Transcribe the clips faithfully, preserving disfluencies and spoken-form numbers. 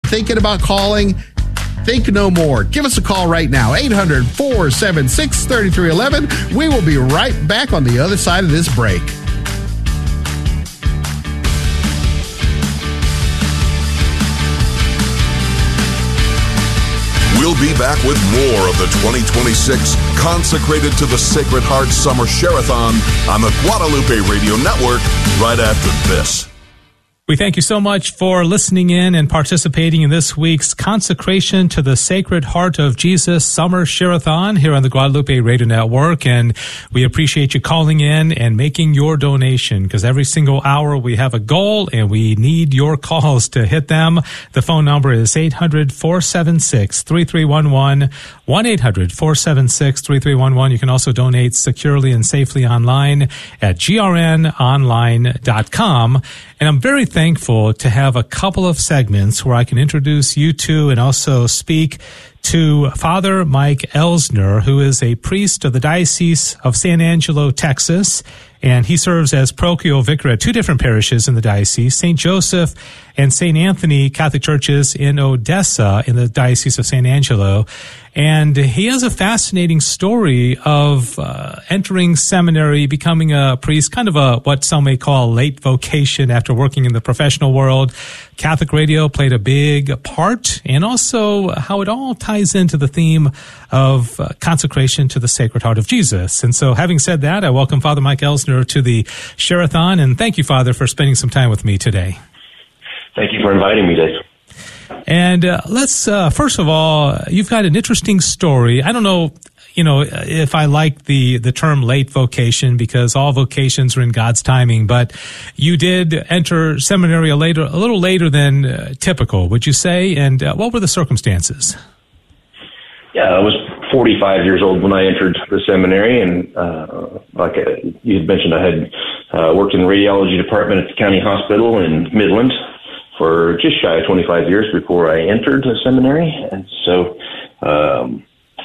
thinking about calling, think no more. Give us a call right now, eight hundred, four seven six, three three one one. We will be right back on the other side of this break. We'll be back with more of the twenty twenty-six Consecrated to the Sacred Heart Summer Share-a-thon on the Guadalupe Radio Network right after this. We thank you so much for listening in and participating in this week's Consecration to the Sacred Heart of Jesus Summer Share-a-thon here on the Guadalupe Radio Network. And we appreciate you calling in and making your donation, because every single hour we have a goal and we need your calls to hit them. The phone number is eight hundred, four seven six, three three one one, one eight hundred, four seven six, three three one one. You can also donate securely and safely online at g r n online dot com. And I'm very thankful to have a couple of segments where I can introduce you to and also speak to Father Mike Elsner, who is a priest of the Diocese of San Angelo, Texas, and he serves as parochial vicar at two different parishes in the diocese, Saint Joseph and Saint Anthony Catholic Churches in Odessa in the Diocese of San Angelo. And he has a fascinating story of uh, entering seminary, becoming a priest, kind of a what some may call a late vocation after working in the professional world. Catholic radio played a big part, and also how it all ties into the theme of uh, consecration to the Sacred Heart of Jesus. And so, having said that, I welcome Father Mike Elsner to the Share-a-thon, and thank you, Father, for spending some time with me today. Thank you for inviting me, Dave. And uh, let's, uh, first of all, you've got an interesting story. I don't know, you know, if I like the, the term late vocation, because all vocations are in God's timing, but you did enter seminary a, later, a little later than uh, typical, would you say? And uh, what were the circumstances? Yeah, I was forty-five years old when I entered the seminary, and uh, like you had mentioned, I had uh, worked in the radiology department at the county hospital in Midland for just shy of twenty-five years before I entered the seminary. And so um,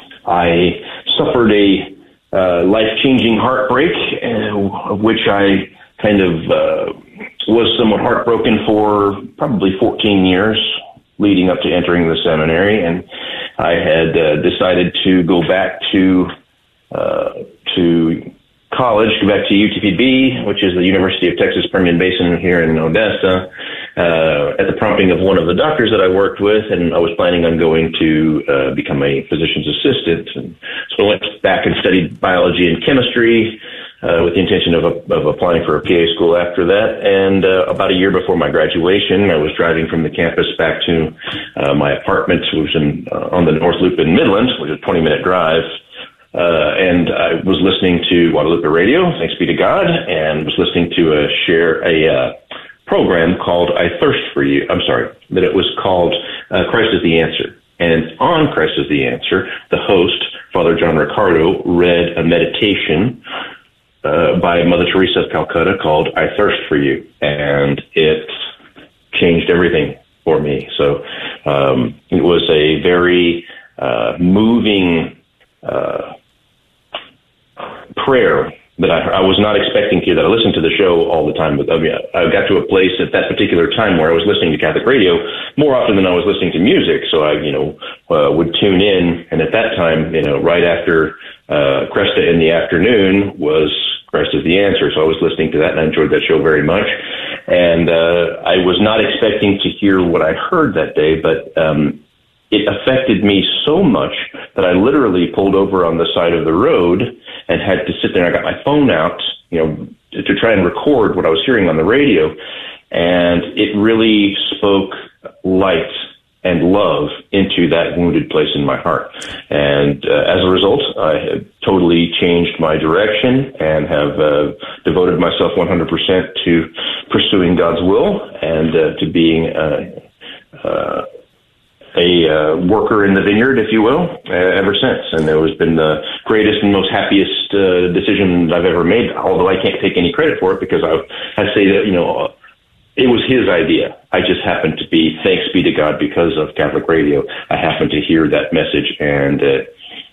I suffered a uh, life-changing heartbreak, uh, of which I kind of uh, was somewhat heartbroken for probably fourteen years leading up to entering the seminary. And I had uh, decided to go back to uh, to college, go back to U T P B, which is the University of Texas Permian Basin here in Odessa, uh, at the prompting of one of the doctors that I worked with, and I was planning on going to uh, become a physician's assistant. And so I went back and studied biology and chemistry uh, with the intention of, of applying for a P A school after that. And uh, about a year before my graduation, I was driving from the campus back to uh, my apartment, which was in, uh, on the North Loop in Midland, which is a twenty-minute drive. Uh, and I was listening to Guadalupe Radio, thanks be to God, and was listening to a share a uh, program called I Thirst for You. I'm sorry, that it was called uh, Christ is the Answer. And on Christ is the Answer, the host, Father John Riccardo, read a meditation uh, by Mother Teresa of Calcutta called I Thirst for You. And it changed everything for me. So um, it was a very uh, moving uh prayer that I, I was not expecting to, that I listened to the show all the time, but I mean, I got to a place at that particular time where I was listening to Catholic radio more often than I was listening to music. So I, you know, uh, would tune in. And at that time, you know, right after uh, Cresta in the afternoon was Christ is the Answer. So I was listening to that, and I enjoyed that show very much. And uh, I was not expecting to hear what I heard that day, but um, it affected me so much that I literally pulled over on the side of the road and had to sit there. I got my phone out, you know, to, to try and record what I was hearing on the radio. And it really spoke light and love into that wounded place in my heart. And uh, as a result, I have totally changed my direction and have uh, devoted myself one hundred percent to pursuing God's will and uh, to being uh, uh, a uh, worker in the vineyard, if you will, uh, ever since. And it has been the greatest and most happiest uh, decision I've ever made, although I can't take any credit for it, because I, I say that, you know, it was his idea. I just happened to be, thanks be to God, because of Catholic radio, I happened to hear that message, and uh,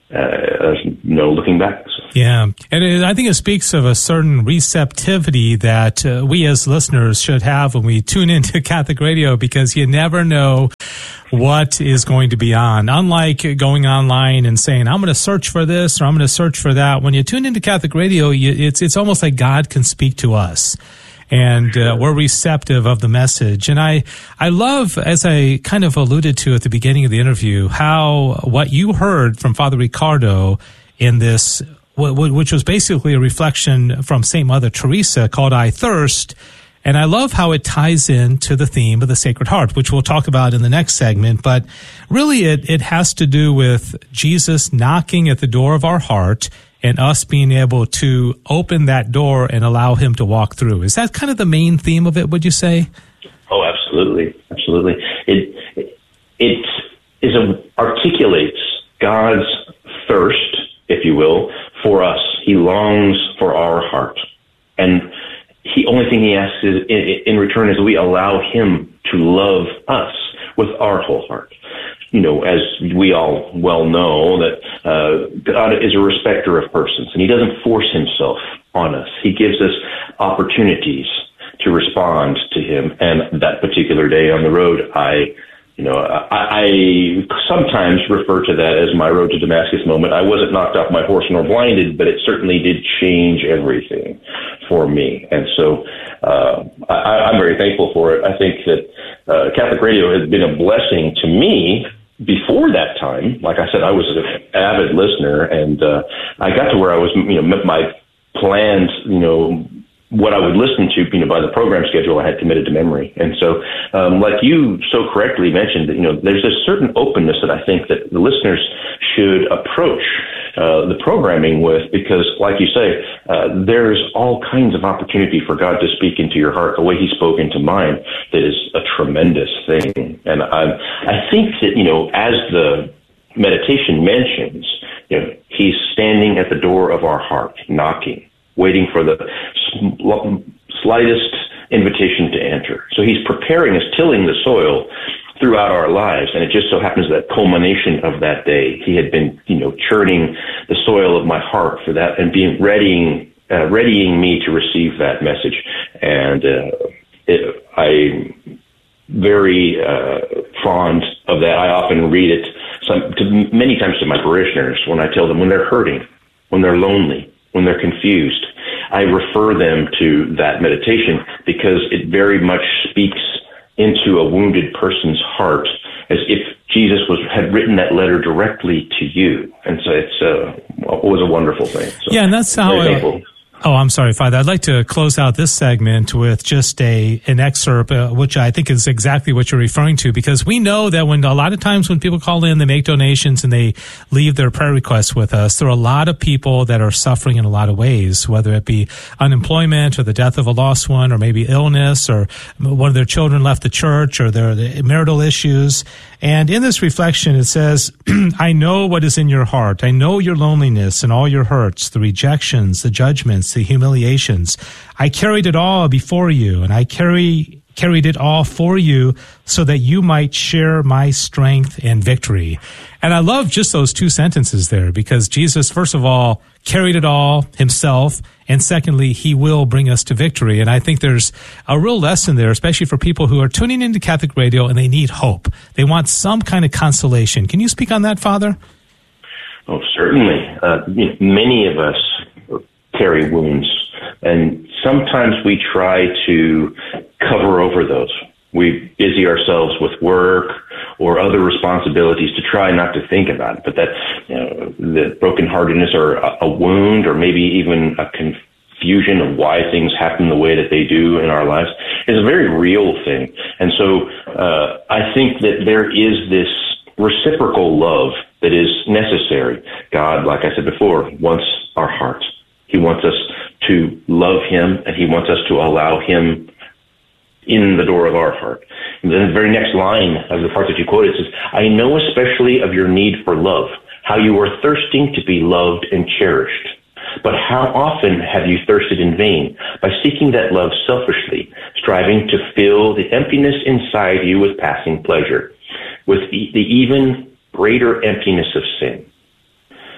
there's no looking back. So. Yeah, and it, I think it speaks of a certain receptivity that uh, we as listeners should have when we tune into Catholic radio, because you never know what is going to be on. Unlike going online and saying, I'm going to search for this or I'm going to search for that. When you tune into Catholic radio, you, it's it's almost like God can speak to us. And uh, we're receptive of the message. And I, I love, as I kind of alluded to at the beginning of the interview, how what you heard from Father Ricardo in this, which was basically a reflection from Saint Mother Teresa called I Thirst. And I love how it ties into the theme of the Sacred Heart, which we'll talk about in the next segment. But really, it, it has to do with Jesus knocking at the door of our heart and us being able to open that door and allow him to walk through. Is that kind of the main theme of it, would you say? Oh, absolutely. Absolutely. It, it, it is a, articulates God's thirst, if you will, for us. He longs for our heart. And the only thing he asks is, in, in return is that we allow him to love us with our whole heart. You know, as we all well know, that uh, God is a respecter of persons, and he doesn't force himself on us. He gives us opportunities to respond to him. And that particular day on the road, I, you know, I, I sometimes refer to that as my road to Damascus moment. I wasn't knocked off my horse nor blinded, but it certainly did change everything for me. And so uh, I, I'm very thankful for it. I think that uh, Catholic radio has been a blessing to me. Before that time, like I said, I was an avid listener, and uh, I got to where I was, you know, my planned, you know, what I would listen to, you know, by the program schedule I had committed to memory. And so, um, like you so correctly mentioned, you know, there's a certain openness that I think that the listeners should approach uh, the programming with, because, like you say, uh, there's all kinds of opportunity for God to speak into your heart the way he spoke into mine. That is a tremendous thing. And I, I think that, you know, as the meditation mentions, you know, he's standing at the door of our heart, knocking, waiting for the slightest invitation to enter. So he's preparing us, tilling the soil throughout our lives. And it just so happens that culmination of that day, he had been, you know, churning the soil of my heart for that and being readying, uh, readying me to receive that message. And, uh, it, I'm very, uh, fond of that. I often read it some, to, many times to my parishioners when I tell them when they're hurting, when they're lonely, when they're confused. I refer them to that meditation because it very much speaks into a wounded person's heart, as if Jesus was had written that letter directly to you. And so it's uh, it was a wonderful thing. So, yeah, and that's how I, oh, I'm sorry, Father. I'd like to close out this segment with just a an excerpt, uh, which I think is exactly what you're referring to, because we know that when a lot of times when people call in, they make donations and they leave their prayer requests with us, there are a lot of people that are suffering in a lot of ways, whether it be unemployment or the death of a lost one, or maybe illness, or one of their children left the church, or their marital issues. And in this reflection, it says, I know what is in your heart. I know your loneliness and all your hurts, the rejections, the judgments, the humiliations. I carried it all before you, and I carry carried it all for you so that you might share my strength and victory. And I love just those two sentences there, because Jesus, first of all, carried it all himself, and secondly, he will bring us to victory. And I think there's a real lesson there, especially for people who are tuning into Catholic radio and they need hope. They want some kind of consolation. Can you speak on that, Father? Oh, certainly. Uh, you know, many of us carry wounds, and sometimes we try to cover over those. We busy ourselves with work or other responsibilities to try not to think about it. But that, you know, the brokenheartedness or a, a wound, or maybe even a confusion of why things happen the way that they do in our lives, is a very real thing. And so uh, I think that there is this reciprocal love that is necessary. God, like I said before, wants our hearts. He wants us to love him, and he wants us to allow him in the door of our heart. And then the very next line of the part that you quoted says, I know especially of your need for love, how you are thirsting to be loved and cherished. But how often have you thirsted in vain by seeking that love selfishly, striving to fill the emptiness inside you with passing pleasure, with e- the even greater emptiness of sin?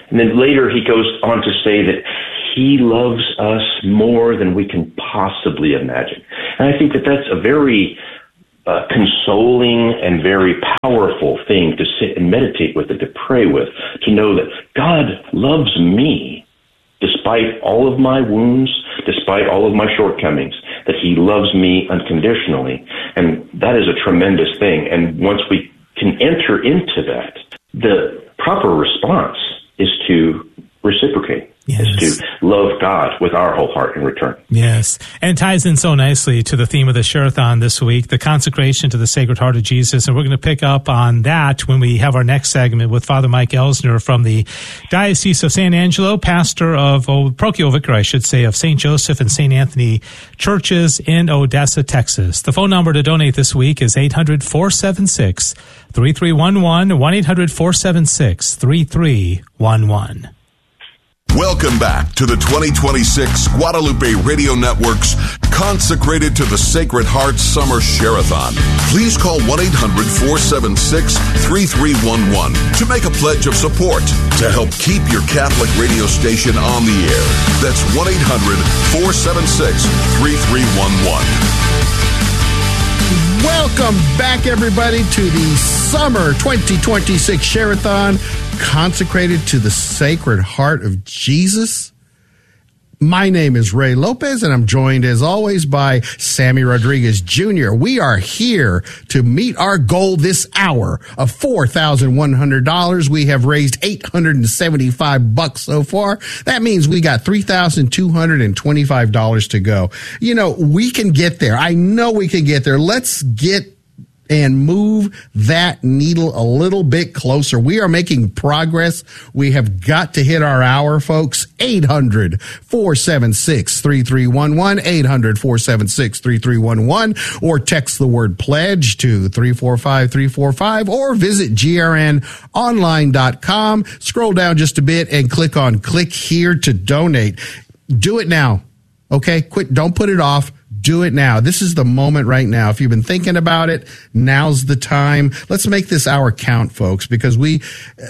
And then later he goes on to say that he loves us more than we can possibly imagine. And I think that that's a very uh, consoling and very powerful thing to sit and meditate with and to pray with, to know that God loves me despite all of my wounds, despite all of my shortcomings, that he loves me unconditionally. And that is a tremendous thing. And once we can enter into that, the proper response is to reciprocate, yes. is to love God with our whole heart in return. Yes, and ties in so nicely to the theme of the Share-a-thon this week, the consecration to the Sacred Heart of Jesus. And we're going to pick up on that when we have our next segment with Father Mike Elsner from the Diocese of San Angelo, pastor of, oh, parochial vicar, I should say, of Saint Joseph and Saint Anthony churches in Odessa, Texas. The phone number to donate this week is eight hundred, four seven six, three three one one, one eight hundred, four seven six, three three one one. Welcome back to the twenty twenty-six Guadalupe Radio Network's Consecrated to the Sacred Heart Summer Share-a-thon. Please call one eight hundred, four seven six, three three one one to make a pledge of support to help keep your Catholic radio station on the air. That's one eight hundred, four seven six, three three one one. Welcome back, everybody, to the Summer twenty twenty-six Share-a-thon, consecrated to the Sacred Heart of Jesus. My name is Ray Lopez, and I'm joined, as always, by Sammy Rodriguez Junior We are here to meet our goal this hour of four thousand one hundred dollars. We have raised eight hundred seventy-five bucks so far. That means we got three thousand two hundred twenty-five dollars to go. You know, we can get there. I know we can get there. Let's get and move that needle a little bit closer. We are making progress. We have got to hit our hour, folks. eight hundred, four seven six, three three one one, eight hundred, four seven six, three three one one, or text the word pledge to three four five, three four five, or visit G R N online dot com. Scroll down just a bit and click on click here to donate. Do it now. Okay? Quit. Don't put it off. Do it now. This is the moment right now. If you've been thinking about it, now's the time. Let's make this hour count, folks, because we,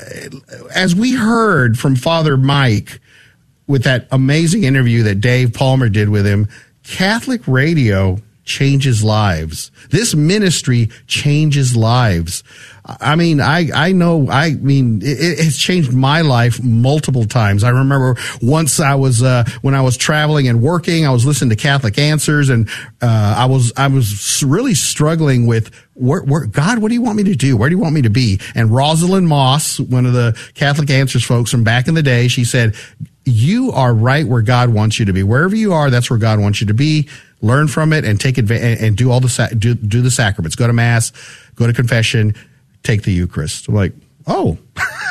as we heard from Father Mike with that amazing interview that Dave Palmer did with him, Catholic radio changes lives. This ministry changes lives. I mean, I, I know, I mean, it, it has changed my life multiple times. I remember once I was, uh, when I was traveling and working, I was listening to Catholic Answers, and, uh, I was, I was really struggling with where, where, God, what do you want me to do? Where do you want me to be? And Rosalind Moss, one of the Catholic Answers folks from back in the day, she said, you are right where God wants you to be. Wherever you are, that's where God wants you to be. Learn from it and take advantage and do all the, do, do the sacraments. Go to Mass, go to confession, take the Eucharist. I'm like, oh,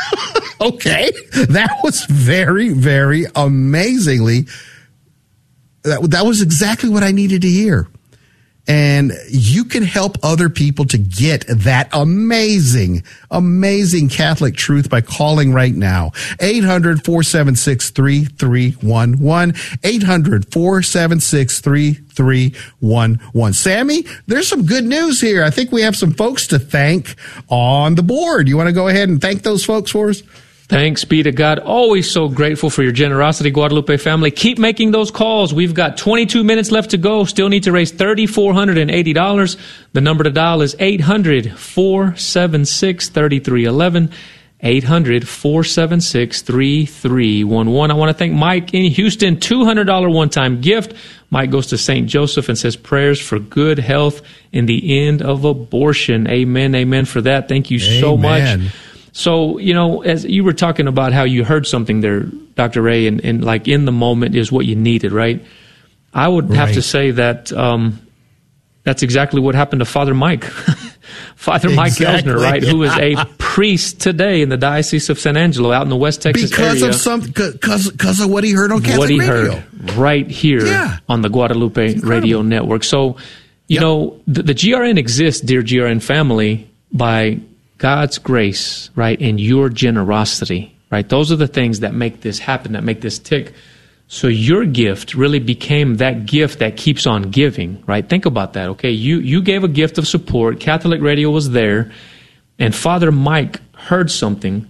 okay. That was very, very amazingly, that, that was exactly what I needed to hear. And you can help other people to get that amazing, amazing Catholic truth by calling right now. eight hundred, four seven six, three three one one. eight hundred, four seven six, three three one one. Sammy, there's some good news here. I think we have some folks to thank on the board. You want to go ahead and thank those folks for us? Thanks be to God. Always so grateful for your generosity, Guadalupe family. Keep making those calls. We've got twenty-two minutes left to go. Still need to raise three thousand four hundred eighty dollars. The number to dial is eight hundred, four seven six, three three one one. eight hundred, four seven six, three three one one. I want to thank Mike in Houston. two hundred dollars one-time gift. Mike goes to Saint Joseph and says prayers for good health in the end of abortion. Amen, amen for that. Thank you Amen. so much. So, you know, as you were talking about how you heard something there, Doctor Ray, and, and like in the moment is what you needed, right? I would right. have to say that um, that's exactly what happened to Father Mike. Father Mike exactly, Elsner, right, yeah. who is a priest today in the Diocese of San Angelo out in the West Texas because area. Of some, because because of what he heard on Catholic what he radio. heard right here yeah. on the Guadalupe Radio Network. So, you yep. know, the, the G R N exists, dear G R N family, by God's grace, right, and your generosity, right? Those are the things that make this happen, that make this tick. So your gift really became that gift that keeps on giving, right? Think about that, okay? You you gave a gift of support. Catholic Radio was there, and Father Mike heard something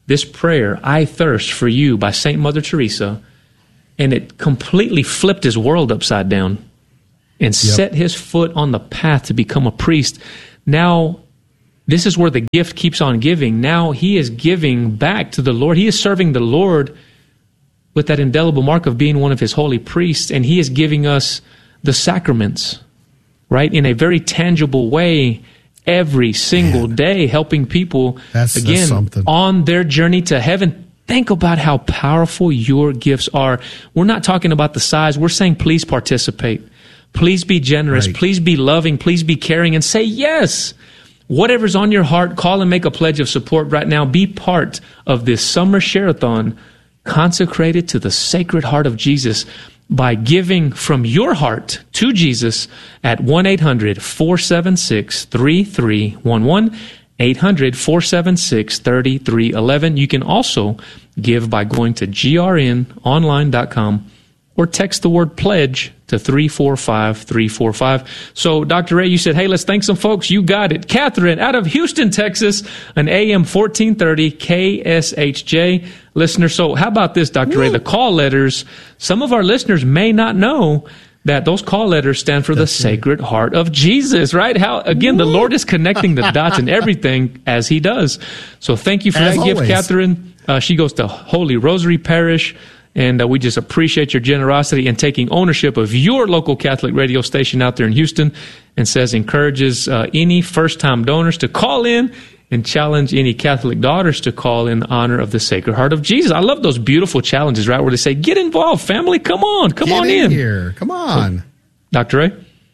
this prayer, I Thirst for You by Saint Mother Teresa, and it completely flipped his world upside down and yep. set his foot on the path to become a priest. Now, this is where the gift keeps on giving. Now he is giving back to the Lord. He is serving the Lord with that indelible mark of being one of his holy priests, and he is giving us the sacraments, right, in a very tangible way every single Man. day, helping people, that's, again, that's on their journey to heaven. Think about how powerful your gifts are. We're not talking about the size. We're saying please participate. Please be generous. Right. Please be loving. Please be caring, and say yes. Whatever's on your heart, call and make a pledge of support right now. Be part of this summer share-a-thon consecrated to the Sacred Heart of Jesus by giving from your heart to Jesus at one eight hundred four seven six three three one one, eight hundred four seven six three three one one. You can also give by going to G R N online dot com or text the word pledge to three four five three four five. So, Doctor Ray, you said, hey, let's thank some folks. You got it. Catherine out of Houston, Texas, an A M fourteen thirty K S H J listener. So how about this, Doctor Woo. Ray? The call letters, some of our listeners may not know that those call letters stand for That's the Sacred right. Heart of Jesus, right? How, again, Woo. the Lord is connecting the dots and everything as he does. So thank you for as that always. gift, Catherine. Uh, she goes to Holy Rosary Parish. And uh, we just appreciate your generosity in taking ownership of your local Catholic radio station out there in Houston, and says encourages uh, any first-time donors to call in and challenge any Catholic daughters to call in honor of the Sacred Heart of Jesus. I love those beautiful challenges, right, where they say, get involved, family, come on, come get on in. in. here. Come on. So, Doctor Ray?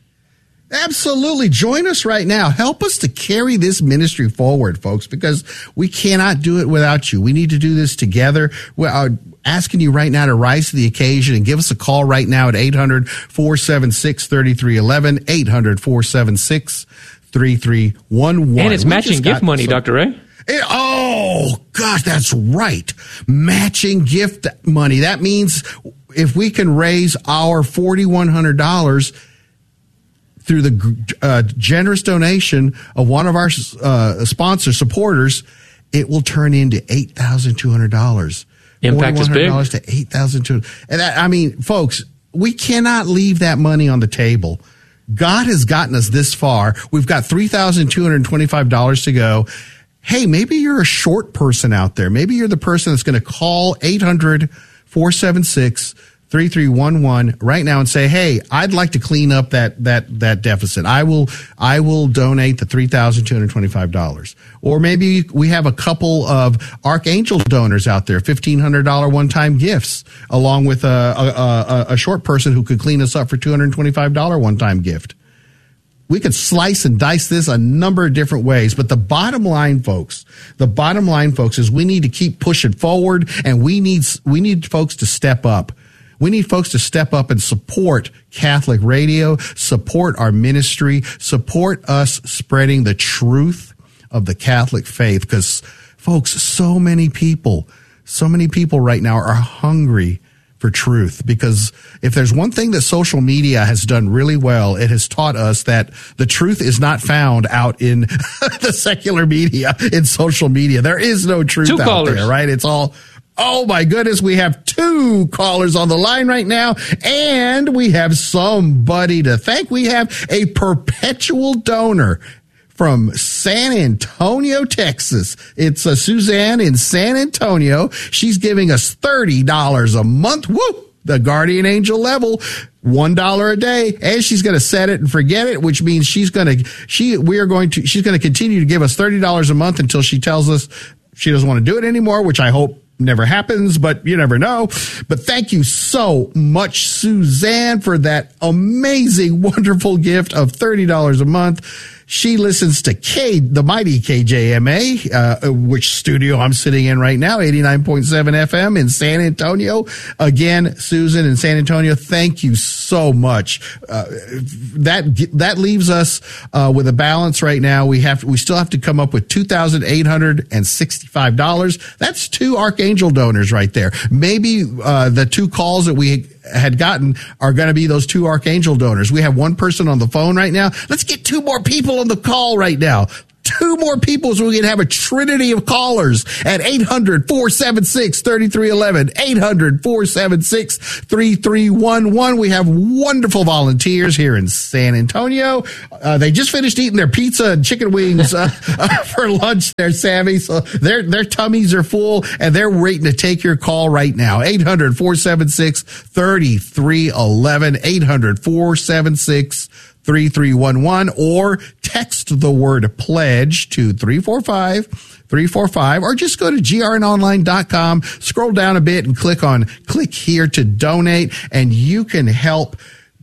Absolutely. Join us right now. Help us to carry this ministry forward, folks, because we cannot do it without you. We need to do this together. We're asking you right now to rise to the occasion and give us a call right now at eight hundred four seven six three three one one, eight hundred four seven six three three one one. And it's we matching gift money, some, Doctor Ray. It, oh, gosh, that's right. Matching gift money. That means if we can raise our four thousand one hundred dollars through the uh, generous donation of one of our uh, sponsor supporters, it will turn into eight thousand two hundred dollars. Impact is big. To eight thousand two hundred dollars. And that, I mean, folks, we cannot leave that money on the table. God has gotten us this far. We've got three thousand two hundred twenty-five dollars to go. Hey, maybe you're a short person out there. Maybe you're the person that's going to call eight hundred four seven six three three one one right now and say, hey, I'd like to clean up that that that deficit. I will I will donate the three thousand two hundred twenty-five dollars. Or maybe we have a couple of Archangel donors out there, fifteen hundred dollars one-time gifts, along with a, a, a, a short person who could clean us up for two hundred twenty-five dollars one-time gift. We could slice and dice this a number of different ways, but the bottom line, folks, the bottom line, folks, is we need to keep pushing forward, and we need we need folks to step up. We need folks to step up and support Catholic radio, support our ministry, support us spreading the truth of the Catholic faith. Because, folks, so many people, so many people right now are hungry for truth. Because if there's one thing that social media has done really well, it has taught us that the truth is not found out in the secular media, in social media. There is no truth Two out callers. there, right? It's all... Oh, my goodness, we have two callers on the line right now, and we have somebody to thank. We have a perpetual donor from San Antonio, Texas. It's uh, Suzanne in San Antonio. She's giving us thirty dollars a month. Woo! The guardian angel level. One dollar a day, and she's going to set it and forget it, which means she's going to, she, we are going to, she's going to continue to give us thirty dollars a month until she tells us she doesn't want to do it anymore, which I hope never happens, but you never know. But thank you so much, Suzanne, for that amazing, wonderful gift of thirty dollars a month. She listens to K, the mighty K J M A, uh, which studio I'm sitting in right now, eighty-nine point seven F M in San Antonio. Again, Susan in San Antonio, thank you so much. Uh, that that leaves us uh, with a balance right now. We have we still have to come up with two thousand eight hundred sixty-five dollars. That's two Archangel donors right there. Maybe uh, the two calls that we had gotten are going to be those two Archangel donors. We have one person on the phone right now. Let's get two more people on the call right now. two more people so we can have a trinity of callers at eight hundred, four seven six, three three one one, eight hundred, four seven six, three three one one. We have wonderful volunteers here in San Antonio. Uh, they just finished eating their pizza and chicken wings uh, uh, for lunch there, Sammy. So their their tummies are full, and they're waiting to take your call right now. eight hundred, four seven six, three three one one, eight hundred, four seven six, three three one one, or text the word pledge to three four five, three four five, or just go to G R N online dot com, scroll down a bit and click on click here to donate, and you can help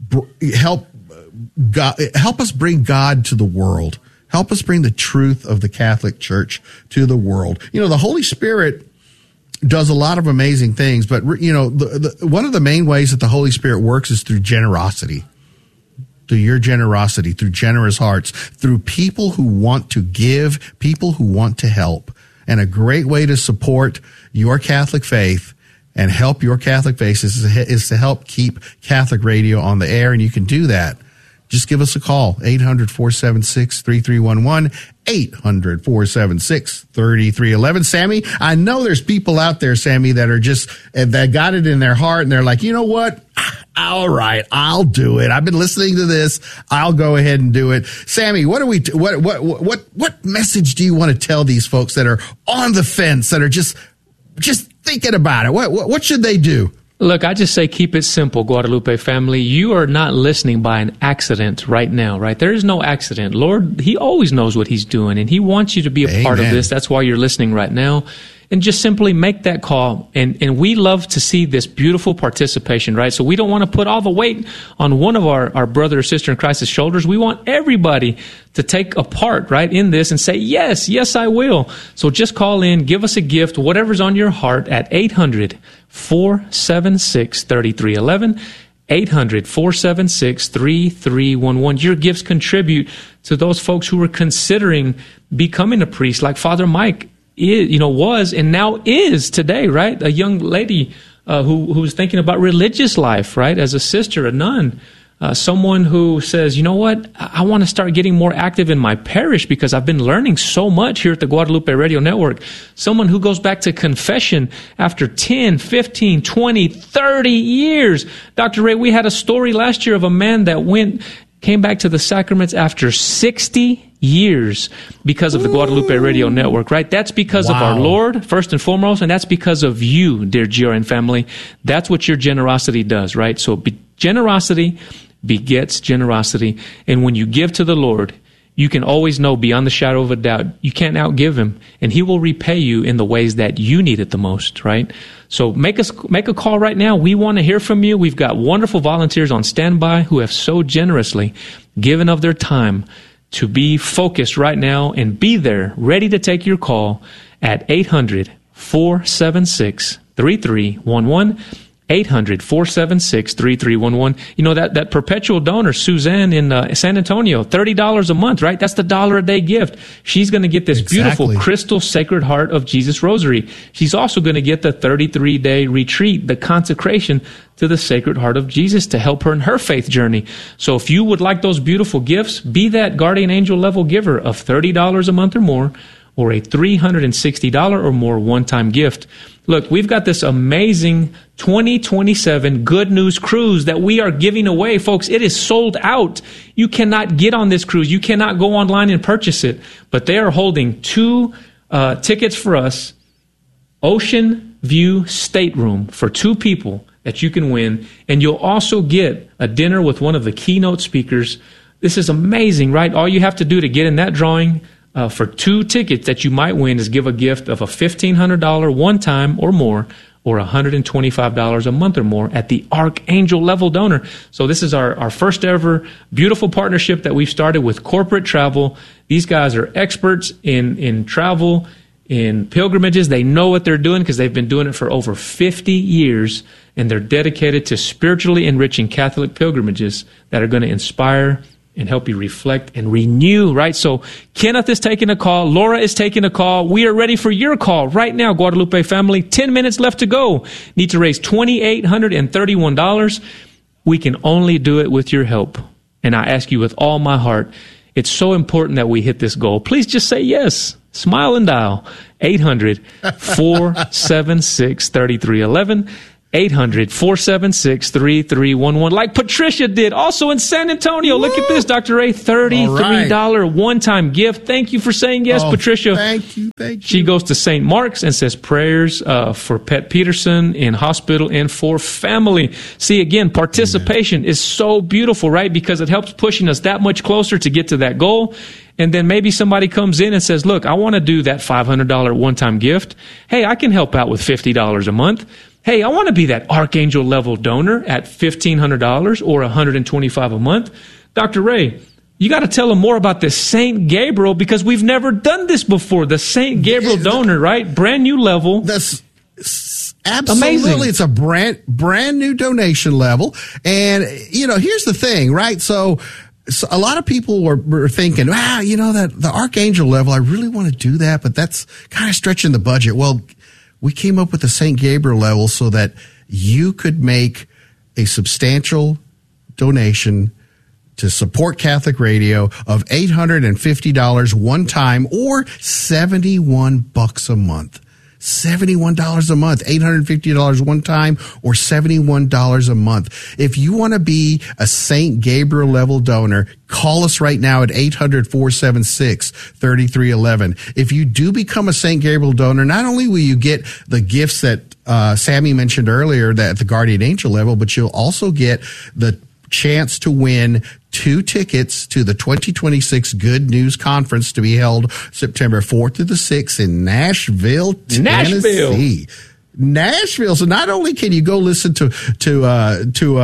help God, help us bring God to the world. Help us bring the truth of the Catholic Church to the world. You know, the Holy Spirit does a lot of amazing things, but you know, the, the, one of the main ways that the Holy Spirit works is through generosity. Through your generosity, through generous hearts, through people who want to give, people who want to help. And a great way to support your Catholic faith and help your Catholic faith is, is to help keep Catholic radio on the air. And you can do that. Just give us a call, eight hundred, four seven six, three three one one, eight hundred, four seven six, three three one one. Sammy, I know there's people out there, Sammy, that are just, that got it in their heart and they're like, you know what? All right, I'll do it. I've been listening to this. I'll go ahead and do it. Sammy, what do we, what, what, what, what message do you want to tell these folks that are on the fence, that are just, just thinking about it? What, what, what should they do? Look, I just say keep it simple, Guadalupe family. You are not listening by an accident right now, right? There is no accident. Lord, He always knows what He's doing, and He wants you to be a Amen. Part of this. That's why you're listening right now. And just simply make that call. And, and we love to see this beautiful participation, right? So we don't want to put all the weight on one of our, our brother or sister in Christ's shoulders. We want everybody to take a part, right, in this and say, yes, yes, I will. So just call in, give us a gift, whatever's on your heart at eight hundred, four seven six, three three one one. eight hundred, four seven six, three three one one. Your gifts contribute to those folks who are considering becoming a priest, like Father Mike is, you know, was and now is today, right? A young lady uh, who who's thinking about religious life, right? As a sister, a nun, uh, someone who says, you know what, I, I want to start getting more active in my parish because I've been learning so much here at the Guadalupe Radio Network. Someone who goes back to confession after ten, fifteen, twenty, thirty years. Doctor Ray, we had a story last year of a man that went, came back to the sacraments after sixty years because of the Guadalupe Radio Network, right? That's because wow. of our Lord, first and foremost, and that's because of you, dear G R N family. That's what your generosity does, right? So be- generosity begets generosity, and when you give to the Lord, you can always know beyond the shadow of a doubt, you can't outgive Him, and He will repay you in the ways that you need it the most, right? So make us make a call right now. We want to hear from you. We've got wonderful volunteers on standby who have so generously given of their time to be focused right now and be there, ready to take your call at eight hundred, four seven six, three three one one. eight hundred, four seven six, three three one one. You know, that, that perpetual donor, Suzanne in uh, San Antonio, thirty dollars a month, right? That's the dollar a day gift. She's going to get this exactly. beautiful crystal Sacred Heart of Jesus Rosary. She's also going to get the thirty-three day retreat, the consecration to the Sacred Heart of Jesus to help her in her faith journey. So if you would like those beautiful gifts, be that guardian angel level giver of thirty dollars a month or more, or a three hundred sixty dollars or more one-time gift. Look, we've got this amazing twenty twenty-seven Good News Cruise that we are giving away. Folks, it is sold out. You cannot get on this cruise. You cannot go online and purchase it. But they are holding two uh, tickets for us, Ocean View Stateroom for two people that you can win. And you'll also get a dinner with one of the keynote speakers. This is amazing, right? All you have to do to get in that drawing Uh, for two tickets that you might win is give a gift of a fifteen hundred dollars one time or more, or one hundred twenty-five dollars a month or more at the Archangel level donor. So this is our, our first ever beautiful partnership that we've started with Corporate Travel. These guys are experts in, in travel, in pilgrimages. They know what they're doing because they've been doing it for over fifty years, and they're dedicated to spiritually enriching Catholic pilgrimages that are going to inspire and help you reflect and renew, right? So Kenneth is taking a call. Laura is taking a call. We are ready for your call right now, Guadalupe family. Ten minutes left to go. Need to raise two thousand eight hundred thirty-one dollars. We can only do it with your help. And I ask you with all my heart, It's so important that we hit this goal. Please just say yes. Smile and dial. eight hundred, four seven six, three three one one. eight hundred, four seven six, three three one one. Like Patricia did, also in San Antonio. Woo! Look at this, Doctor Ray, thirty-three dollars right. one-time gift. Thank you for saying yes, oh, Patricia. Thank you, thank you. She goes to Saint Mark's and says prayers uh, for Pet Peterson in hospital and for family. See, again, participation Amen. Is so beautiful, right? Because it helps pushing us that much closer to get to that goal. And then maybe somebody comes in and says, look, I want to do that five hundred dollars one-time gift. Hey, I can help out with fifty dollars a month. Hey, I want to be that archangel level donor at fifteen hundred dollars or one hundred twenty-five dollars a month. Doctor Ray, you got to tell them more about this Saint Gabriel because we've never done this before. The Saint Gabriel donor, right? Brand new level. That's absolutely amazing. It's a brand brand new donation level. And, you know, here's the thing, right? So, so a lot of people were, were thinking, wow, you know, that the archangel level, I really want to do that, but that's kind of stretching the budget. Well, we came up with the Saint Gabriel level so that you could make a substantial donation to support Catholic Radio of eight hundred fifty dollars one time or seventy-one bucks a month. seventy-one dollars a month, eight hundred fifty dollars one time or seventy-one dollars a month. If you want to be a Saint Gabriel level donor, call us right now at eight hundred, four seven six, three three one one. If you do become a Saint Gabriel donor, not only will you get the gifts that uh, Sammy mentioned earlier that at the Guardian Angel level, but you'll also get the chance to win two tickets to the twenty twenty-six Good News Conference to be held September fourth to the sixth in Nashville, Tennessee. Nashville. Nashville. So not only can you go listen to to uh, to uh,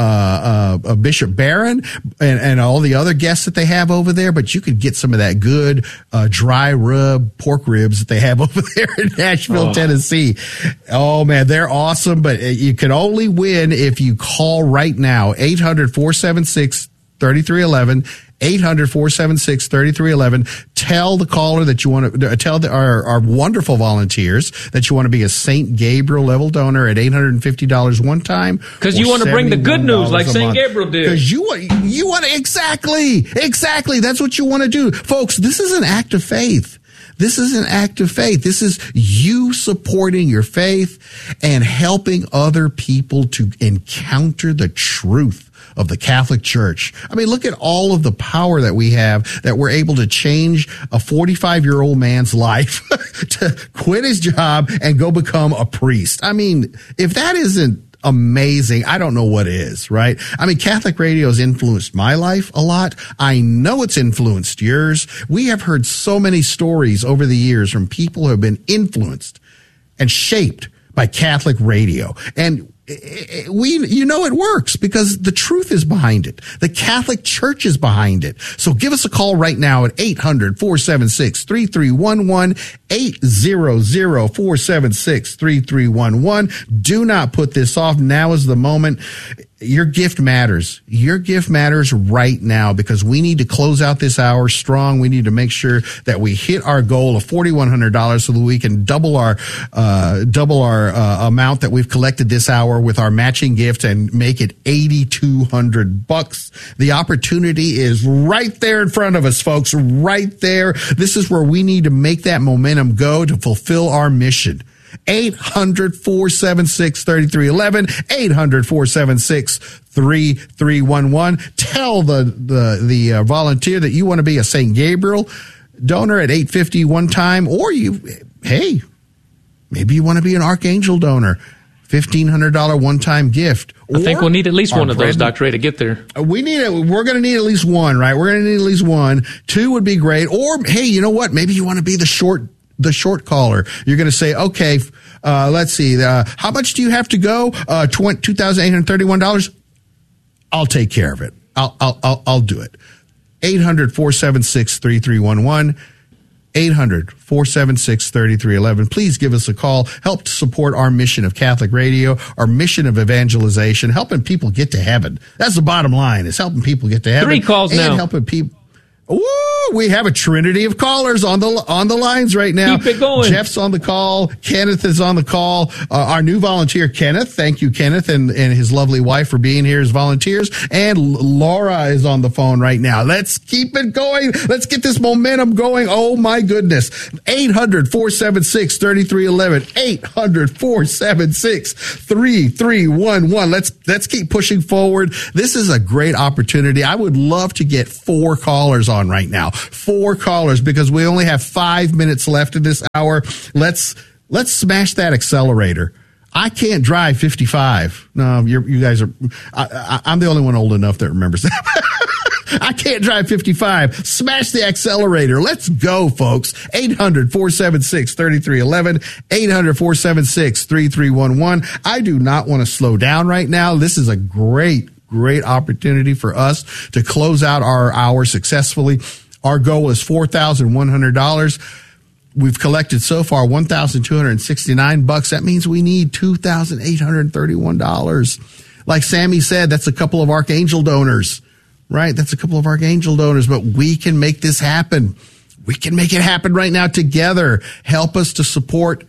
uh, uh, Bishop Barron and, and all the other guests that they have over there, but you could get some of that good uh, dry rub pork ribs that they have over there in Nashville, oh. Tennessee. Oh man, they're awesome. But you can only win if you call right now eight hundred, four seven six, three three one one. eight hundred, four seven six, three three one one. Tell the caller that you want to, tell the, our, our wonderful volunteers that you want to be a Saint Gabriel level donor at eight hundred fifty dollars one time. Because you want to bring the good news like Saint Gabriel did. Because you, you want to, exactly, exactly. That's what you want to do. Folks, this is an act of faith. This is an act of faith. This is you supporting your faith and helping other people to encounter the truth of the Catholic Church. I mean, look at all of the power that we have, that we're able to change a forty-five-year-old man's life to quit his job and go become a priest. I mean, if that isn't amazing, I don't know what is, right? I mean, Catholic Radio has influenced my life a lot. I know it's influenced yours. We have heard so many stories over the years from people who have been influenced and shaped by Catholic Radio. And we, you know, it works because the truth is behind it. The Catholic Church is behind it. So give us a call right now at eight hundred, four seven six, three three one one, eight hundred, four seven six, three three one one. Do not put this off. Now is the moment. Your gift matters. Your gift matters right now because we need to close out this hour strong. We need to make sure that we hit our goal of forty-one hundred dollars so that we can double our, uh, double our, uh, amount that we've collected this hour with our matching gift and make it eighty-two hundred bucks. The opportunity is right there in front of us, folks, right there. This is where we need to make that momentum go to fulfill our mission. eight hundred, four seven six, three three one one, eight hundred, four seven six, three three one one. Tell the, the, the uh, volunteer that you want to be a Saint Gabriel donor at eight fifty one time, or you, hey, maybe you want to be an Archangel donor, fifteen hundred dollars one-time gift. I think we'll need at least one of those, Doctor Ray, to get there. We need it. We're going to need at least one, right? We're going to need at least one. Two would be great. Or, hey, you know what? Maybe you want to be the short the short caller. You're going to say, okay, uh, let's see, uh, how much do you have to go? Uh, two thousand eight hundred thirty-one dollars. I'll take care of it. I'll, I'll, I'll, I'll do it. eight hundred, four seven six, three three one one. eight hundred, four seven six, three three one one. Please give us a call. Help to support our mission of Catholic Radio, our mission of evangelization, helping people get to heaven. That's the bottom line, is helping people get to heaven. Three calls and now. helping people. Woo! We have a trinity of callers on the on the lines right now. Keep it going. Jeff's on the call. Kenneth is on the call. Uh, our new volunteer, Kenneth. Thank you, Kenneth, and, and his lovely wife for being here as volunteers. And Laura is on the phone right now. Let's keep it going. Let's get this momentum going. Oh, my goodness. eight hundred, four seven six, three three one one. eight hundred, four seven six, three three one one. Let's, let's keep pushing forward. This is a great opportunity. I would love to get four callers on right now. Four callers, because we only have five minutes left in this hour. Let's let's smash that accelerator. I can't drive fifty-five. No, you're, you guys are. I, I, I'm the only one old enough that remembers that. I can't drive fifty-five. Smash the accelerator. Let's go, folks. eight hundred, four seven six, three three one one. eight hundred, four seven six, three three one one. I do not want to slow down right now. This is a great, great opportunity for us to close out our hour successfully. Our goal is four thousand one hundred dollars. We've collected so far one thousand two hundred sixty-nine bucks. That means we need two thousand eight hundred thirty-one dollars. Like Sammy said, that's a couple of Archangel donors, right? That's a couple of Archangel donors, but we can make this happen. We can make it happen right now together. Help us to support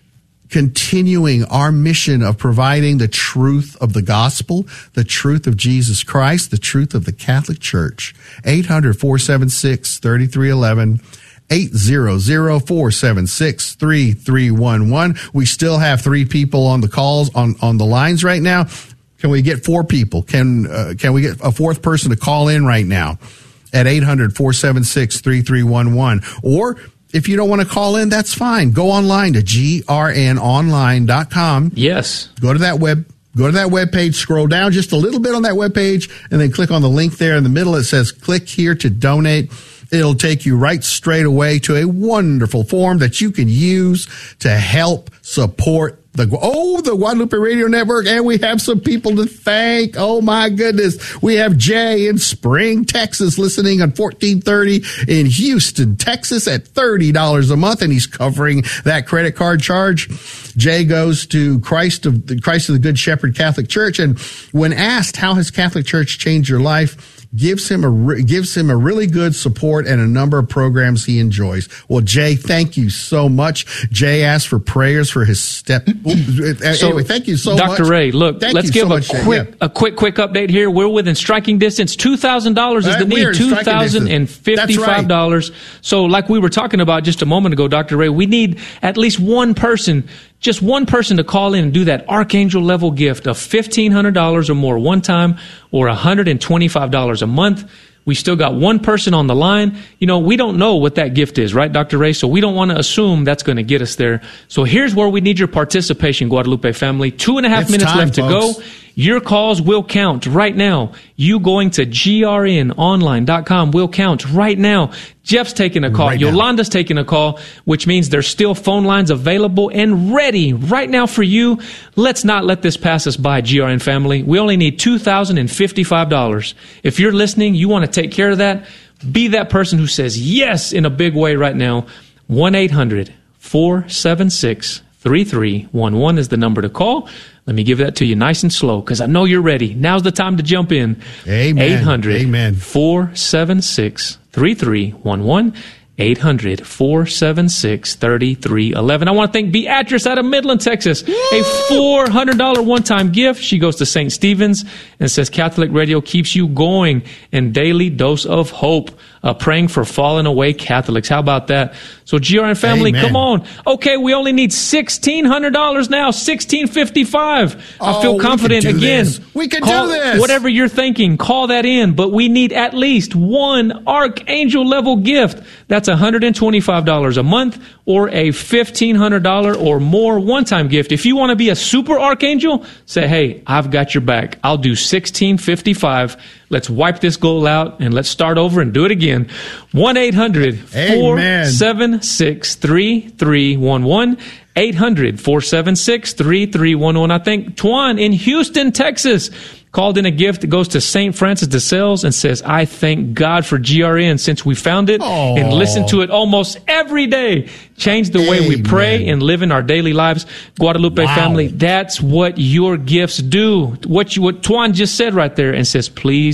continuing our mission of providing the truth of the gospel, the truth of Jesus Christ, the truth of the Catholic Church. eight hundred, four seven six, three three one one. eight hundred, four seven six, three three one one. We still have three people on the calls, on, on the lines right now. Can we get four people? Can, uh, can we get a fourth person to call in right now at eight hundred, four seven six, three three one one? Or if you don't want to call in, that's fine. Go online to G R N online dot com. Yes. Go to that web, go to that web page, scroll down just a little bit on that web page, and then click on the link there in the middle. It says click here to donate. It'll take you right straight away to a wonderful form that you can use to help support the, oh, the Guadalupe Radio Network. And we have some people to thank. Oh, my goodness. We have Jay in Spring, Texas, listening on fourteen thirty, in Houston, Texas, at thirty dollars a month. And he's covering that credit card charge. Jay goes to Christ of the Christ of the Good Shepherd Catholic Church. And when asked, how has Catholic Church changed your life, gives him a gives him a really good support and a number of programs he enjoys. Well, Jay, thank you so much. Jay asked for prayers for his step. So, anyway, thank you so Doctor much. Doctor Ray, look, thank let's give so a much, quick yeah. a quick quick update here. We're within striking distance. Two thousand dollars is the need. Two thousand and fifty-five dollars. Right. So, like we were talking about just a moment ago, Doctor Ray, we need at least one person. Just one person to call in and do that Archangel level gift of fifteen hundred dollars or more one time, or one hundred twenty-five dollars a month. We still got one person on the line. You know, we don't know what that gift is, right, Doctor Ray? So we don't want to assume that's going to get us there. So here's where we need your participation, Guadalupe family. Two and a half it's minutes time, left to folks. go. Your calls will count right now. You going to G R N online dot com will count right now. Jeff's taking a call. Right now. Yolanda's taking a call, which means there's still phone lines available and ready right now for you. Let's not let this pass us by, G R N family. We only need two thousand fifty-five dollars. If you're listening, you want to take care of that, be that person who says yes in a big way right now. one eight hundred, four seven six, three three one one is the number to call. Let me give that to you nice and slow, because I know you're ready. Now's the time to jump in. Amen. eight hundred, Amen. four seven six, three three one one. eight hundred, four seven six, three three one one. I want to thank Beatrice out of Midland, Texas. Woo! A four hundred dollars one-time gift. She goes to Saint Stephen's and says Catholic Radio keeps you going, and daily dose of hope. Uh, praying for fallen away Catholics. How about that? So G R N family, Amen. come on. Okay, we only need sixteen hundred dollars now. sixteen fifty-five. Oh, I feel confident we can do again. This. We can call, do this. Whatever you're thinking, call that in. But we need at least one Archangel level gift. That's one hundred twenty-five dollars a month, or a fifteen hundred dollars or more one-time gift. If you want to be a super Archangel, say, hey, I've got your back. I'll do sixteen fifty-five. Let's wipe this goal out and let's start over and do it again. one eight hundred, four seven six, three three one one. eight hundred, four seven six, three three one one. I think Tuan in Houston, Texas, called in a gift that goes to Saint Francis de Sales and says, I thank God for G R N since we found it Aww. and listen to it almost every day. Change the way we pray Amen. and live in our daily lives. Guadalupe Wow. family, that's what your gifts do. What you, what Tuan just said right there, and says, please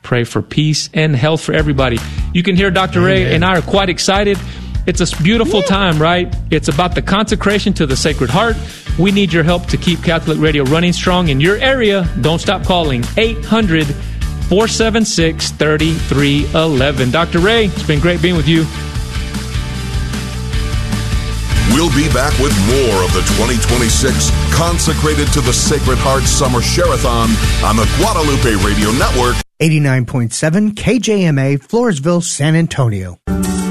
pray for peace and health for everybody. You can hear Doctor Amen. Ray and I are quite excited. It's a beautiful time, right? It's about the consecration to the Sacred Heart. We need your help to keep Catholic Radio running strong in your area. Don't stop calling eight hundred, four seven six, three three one one. Doctor Ray, it's been great being with you. We'll be back with more of the twenty twenty-six Consecrated to the Sacred Heart Summer Share-a-thon on the Guadalupe Radio Network. eighty-nine point seven K J M A, Floresville, San Antonio.